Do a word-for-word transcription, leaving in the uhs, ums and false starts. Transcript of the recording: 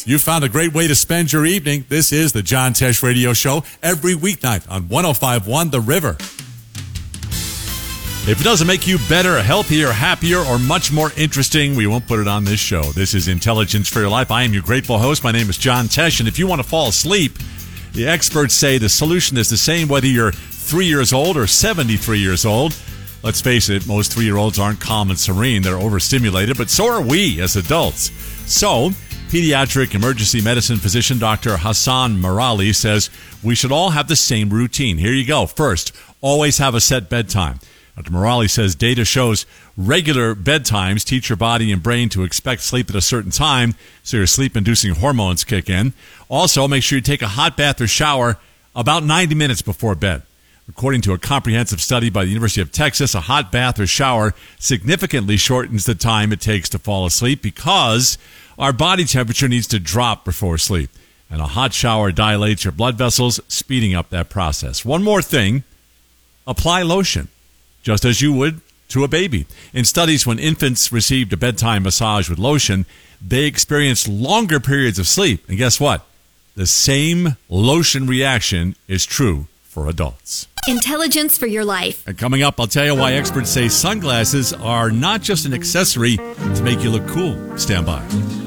You found a great way to spend your evening. This is the John Tesh Radio Show every weeknight on one oh five point one The River. If it doesn't make you better, healthier, happier, or much more interesting, we won't put it on this show. This is Intelligence for Your Life. I am your grateful host. My name is John Tesh, and if you want to fall asleep, the experts say the solution is the same whether you're three years old or seventy-three years old. Let's face it, most three-year-olds aren't calm and serene. They're overstimulated, but so are we as adults. So, pediatric emergency medicine physician Doctor Hassan Merali says we should all have the same routine. Here you go. First, always have a set bedtime. Doctor Merali says data shows regular bedtimes teach your body and brain to expect sleep at a certain time, so your sleep-inducing hormones kick in. Also, make sure you take a hot bath or shower about ninety minutes before bed. According to a comprehensive study by the University of Texas, a hot bath or shower significantly shortens the time it takes to fall asleep because our body temperature needs to drop before sleep. And a hot shower dilates your blood vessels, speeding up that process. One more thing, apply lotion, just as you would to a baby. In studies, when infants received a bedtime massage with lotion, they experienced longer periods of sleep. And guess what? The same lotion reaction is true for adults. Intelligence for your life. And coming up, I'll tell you why experts say sunglasses are not just an accessory to make you look cool. Stand by.